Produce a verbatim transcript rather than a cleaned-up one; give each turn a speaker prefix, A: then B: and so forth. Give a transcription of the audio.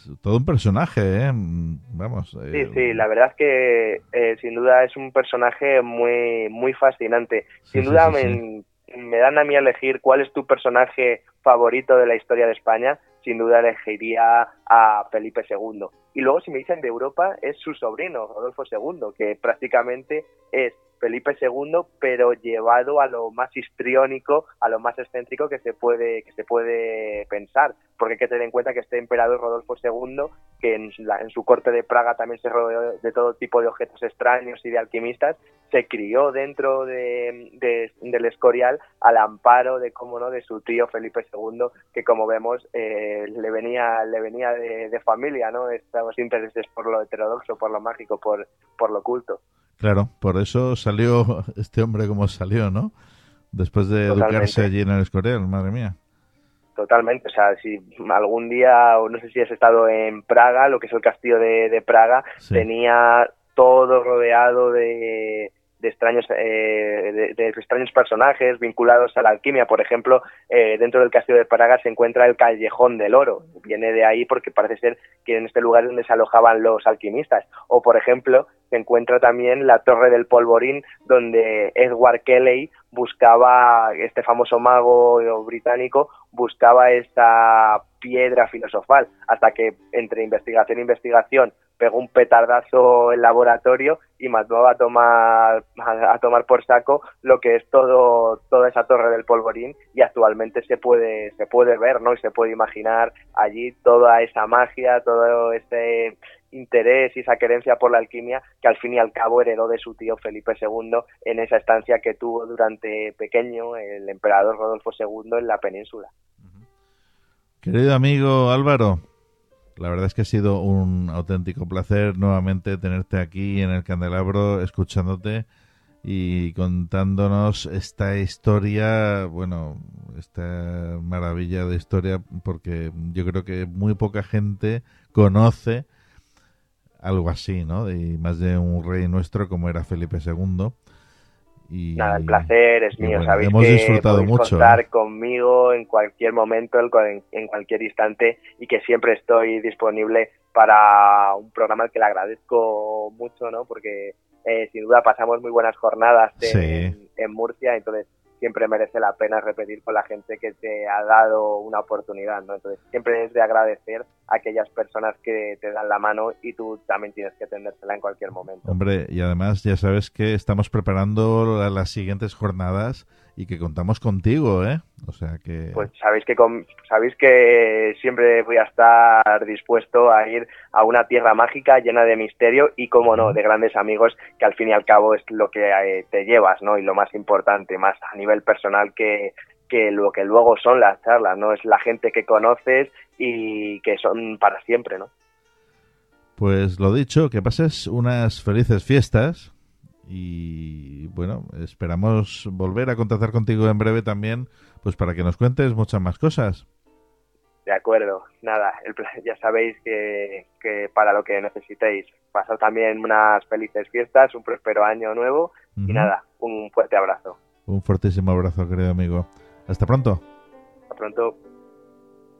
A: es todo un personaje, ¿eh? Vamos.
B: Sí,
A: Eh,
B: sí, la verdad es que eh, sin duda es un personaje muy, muy fascinante.
A: sí,
B: Sin
A: sí,
B: duda
A: sí, sí.
B: me, me dan a mí a elegir cuál es tu personaje favorito de la historia de España. Sin duda elegiría a Felipe segundo. Y luego si me dicen de Europa es su sobrino, Rodolfo segundo, que prácticamente es Felipe segundo, pero llevado a lo más histriónico, a lo más excéntrico que se puede, que se puede pensar. Porque hay que tener en cuenta que este emperador Rodolfo segundo, que en, la, en su corte de Praga también se rodeó de todo tipo de objetos extraños y de alquimistas, se crió dentro de, de, del Escorial al amparo de, cómo no, de su tío Felipe segundo, que como vemos eh, le venía, le venía de, de familia, ¿no? Estos intereses por lo heterodoxo, por lo mágico, por, por lo oculto.
A: Claro, por eso salió este hombre como salió, ¿no? Después de educarse
B: Totalmente.
A: allí en el Escorial, madre mía.
B: Totalmente, o sea, si algún día, o no sé si has estado en Praga, lo que es el castillo de, de Praga,
A: Sí.
B: tenía todo rodeado de, de extraños eh, de, de extraños personajes vinculados a la alquimia. Por ejemplo, eh, dentro del castillo de Praga se encuentra el Callejón del Oro. Viene de ahí porque parece ser que en este lugar es donde se alojaban los alquimistas. O, por ejemplo, se encuentra también la Torre del Polvorín, donde Edward Kelly buscaba, este famoso mago británico, buscaba esta piedra filosofal, hasta que entre investigación e investigación pegó un petardazo en laboratorio y mandó a tomar a, a tomar por saco lo que es todo toda esa Torre del Polvorín, y actualmente se puede se puede ver, ¿no? Y se puede imaginar allí toda esa magia, todo ese interés y esa querencia por la alquimia que al fin y al cabo heredó de su tío Felipe segundo en esa estancia que tuvo durante pequeño el emperador Rodolfo segundo en la península.
A: Querido amigo Álvaro, la verdad es que ha sido un auténtico placer nuevamente tenerte aquí en el Candelabro, escuchándote y contándonos esta historia, bueno, esta maravilla de historia, porque yo creo que muy poca gente conoce algo así, ¿no? Y más de un rey nuestro como era Felipe segundo.
B: Nada, el
A: Y,
B: placer es
A: y
B: mío.
A: bueno,
B: Sabéis
A: hemos
B: que
A: disfrutado
B: podéis
A: mucho, ¿eh?
B: contar conmigo en cualquier momento, en, en cualquier instante, y que siempre estoy disponible para un programa al que le agradezco mucho, ¿no? Porque eh, sin duda pasamos muy buenas jornadas
A: Sí.
B: en, en Murcia, entonces siempre merece la pena repetir con la gente que te ha dado una oportunidad, ¿no? Entonces siempre es de agradecer a aquellas personas que te dan la mano y tú también tienes que tendérsela en cualquier momento.
A: Hombre, y además ya sabes que estamos preparando la- las siguientes jornadas y que contamos contigo, ¿eh? O sea que...
B: Pues sabéis que con, sabéis que siempre voy a estar dispuesto a ir a una tierra mágica llena de misterio y, como no,
A: Ujú.
B: de grandes amigos, que al fin y al cabo es lo que eh, te llevas, ¿no? Y lo más importante, más a nivel personal que, que lo que luego son las charlas, ¿no? Es la gente que conoces y que son para siempre, ¿no?
A: Pues lo dicho, que pases unas felices fiestas y bueno, esperamos volver a contactar contigo en breve también, pues para que nos cuentes muchas más cosas.
B: De acuerdo, nada, el, ya sabéis que, que para lo que necesitéis, pasad también unas felices fiestas, un próspero año nuevo y
A: Ujú.
B: nada, un fuerte abrazo.
A: Un fortísimo abrazo, querido amigo. Hasta pronto.
B: Hasta pronto.